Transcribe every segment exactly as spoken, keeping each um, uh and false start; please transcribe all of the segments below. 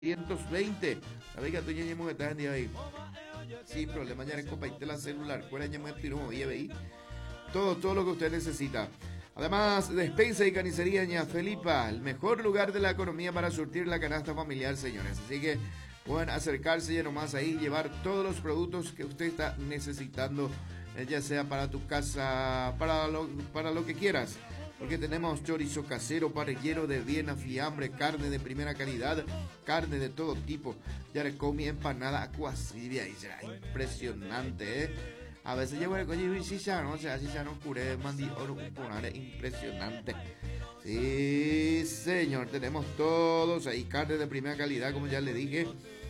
ciento veinte. La vega tu ñañemo que estás en día ahí. Sin problema, ya en compartir la celular. Fuera ñañemo que tiro como ahí. Todo, todo lo que usted necesita. Además, despensa y carnicería Ña Felipa, el mejor lugar de la economía para surtir la canasta familiar, señores. Así que pueden acercarse ya nomás ahí, llevar todos los productos que usted está necesitando, ya sea para tu casa, para lo, para lo que quieras. Porque tenemos chorizo casero, parrillero de Viena, fiambre, carne de primera calidad, carne de todo tipo. Ya le comí empanada acuasibia y será impresionante, ¿eh? A veces llevo el coche y si ya no, o sea, si ya no curé, mandi oro, un impresionante. Sí, señor, tenemos todos ahí, carne de primera calidad, como ya le dije.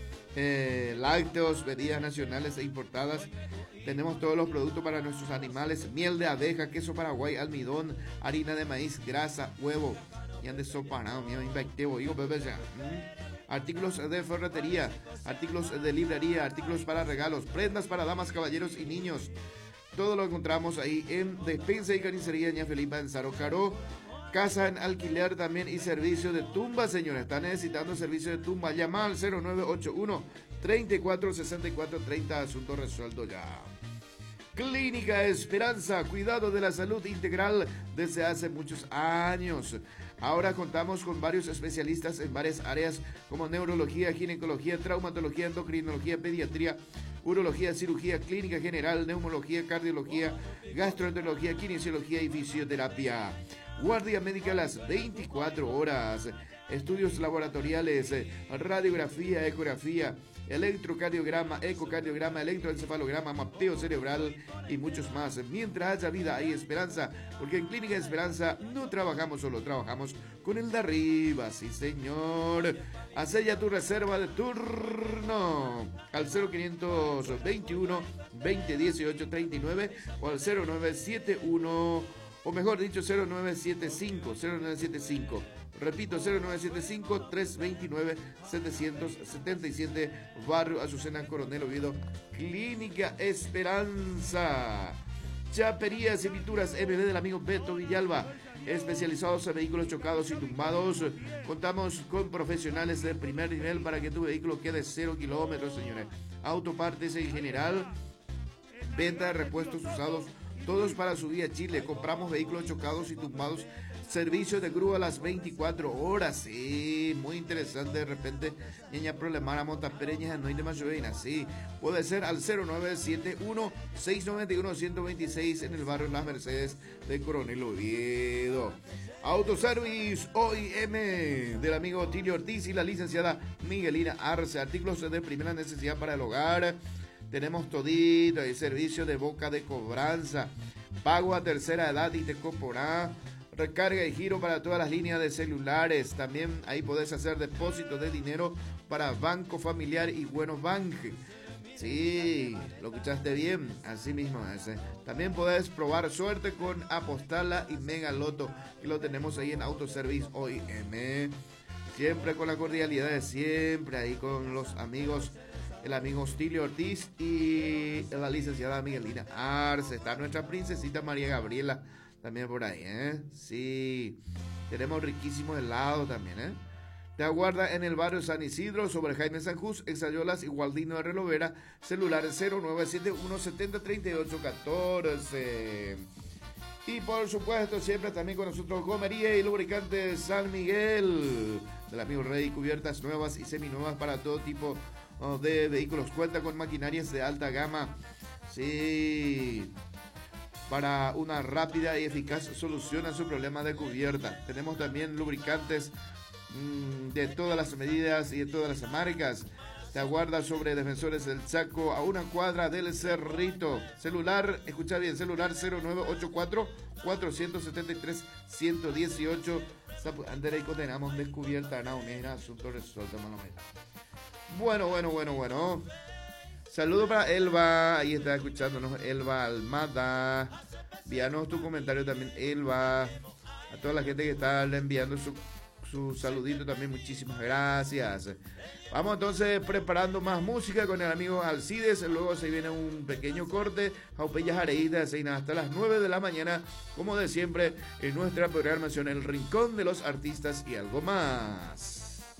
Eh, lácteos, bebidas nacionales e importadas. Tenemos todos los productos para nuestros animales: miel de abeja, queso paraguay, almidón, harina de maíz, grasa, huevo. Y han de sopa, no, me invité, digo, bebé, ya. ¿Mm? Artículos de ferretería, artículos de librería, artículos para regalos, prendas para damas, caballeros y niños. Todo lo encontramos ahí en Despensa y Carnicería Ña Felipa en Saro Caro. Casa en alquiler también y servicio de tumba, señores. Está necesitando servicio de tumba. Llama al cero nueve ocho uno, treinta y cuatro, sesenta y cuatro, treinta. Asunto resuelto ya. Clínica Esperanza, cuidado de la salud integral desde hace muchos años. Ahora contamos con varios especialistas en varias áreas como neurología, ginecología, traumatología, endocrinología, pediatría, urología, cirugía clínica general, neumología, cardiología, gastroenterología, kinesiología y fisioterapia. Guardia médica a las veinticuatro horas. Estudios laboratoriales, radiografía, ecografía, electrocardiograma, ecocardiograma, electroencefalograma, mapeo cerebral y muchos más. Mientras haya vida hay esperanza, porque en Clínica Esperanza no trabajamos solo, trabajamos con el de arriba, sí señor. Hacé ya tu reserva de turno al cero quinientos veintiuno, veinte dieciocho, treinta y nueve o al cero nueve siete uno, o mejor dicho cero nueve siete cinco, cero nueve siete cinco. Repito, cero nueve siete cinco, tres dos nueve, siete siete siete, Barrio Azucena, Coronel Oviedo, Clínica Esperanza. Chaperías y pinturas M B del amigo Beto Villalba, especializados en vehículos chocados y tumbados. Contamos con profesionales de primer nivel para que tu vehículo quede cero kilómetros, señores. Autopartes en general, venta de repuestos usados, todos para subir a Chile. Compramos vehículos chocados y tumbados. Servicio de grúa a las veinticuatro horas. Sí, muy interesante. De repente, niña problemar a montapereñas no hay de mayoría. Sí, puede ser al cero nueve siete uno, seis nueve uno, uno dos seis en el barrio Las Mercedes de Coronel Oviedo. Autoservice O I M del amigo Tilio Ortiz y la licenciada Miguelina Arce. Artículos de primera necesidad para el hogar. Tenemos todito el servicio de boca de cobranza, pago a tercera edad y te coporá, recarga y giro para todas las líneas de celulares. También ahí podés hacer depósito de dinero para Banco Familiar y Buenos Bank. Sí, lo escuchaste bien, así mismo ese. También podés probar suerte con Apostala y Mega Loto, que lo tenemos ahí en Autoservice O I M. Siempre con la cordialidad de siempre, ahí con los amigos, el amigo Stilio Ortiz y la licenciada Miguelina Arce. Está nuestra princesita María Gabriela también por ahí, ¿eh? Sí, tenemos riquísimos helados también, ¿eh? Te aguarda en el barrio San Isidro, sobre Jaime Sanjús, Exayolas y Gualdino de Relovera. Celular cero nueve siete uno, setenta, treinta y ocho, catorce. Y por supuesto, siempre también con nosotros Gomería y Lubricante San Miguel, del amigo Rey, cubiertas nuevas y seminuevas para todo tipo de vehículos. Cuenta con maquinarias de alta gama, sí, para una rápida y eficaz solución a su problema de cubierta. Tenemos también lubricantes mmm, de todas las medidas y de todas las marcas. Te aguarda sobre Defensores del Chaco, a una cuadra del Cerrito. Celular, escucha bien, celular cero nueve ocho cuatro, cuatro siete tres, uno uno ocho. Andera y condenamos descubierta, no, mira, asunto resuelto, mano. Bueno, bueno, bueno, bueno. Saludo para Elba, ahí está escuchándonos Elba Almada. Envíanos tu comentario también, Elba. A toda la gente que está enviando su, su saludito también, muchísimas gracias. Vamos entonces preparando más música con el amigo Alcides. Luego se viene un pequeño corte. Jaupellas Areídas hasta las nueve de la mañana, como de siempre, en nuestra programación El Rincón de los Artistas y algo más.